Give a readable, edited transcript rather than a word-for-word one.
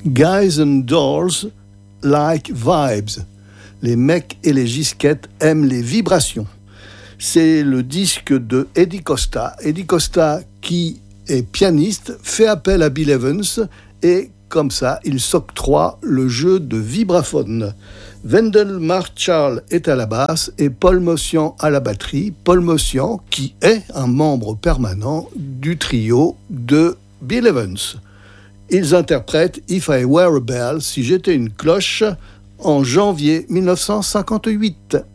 Guys and Dolls Like Vibes. Les mecs et les gisquettes aiment les vibrations. C'est le disque de Eddie Costa. Eddie Costa, qui est pianiste, fait appel à Bill Evans et comme ça, il s'octroie le jeu de vibraphone. Wendell Marshall est à la basse et Paul Motian à la batterie. Paul Motian, qui est un membre permanent du trio de Bill Evans. Ils interprètent If I Were a Bell, si j'étais une cloche, en janvier 1958.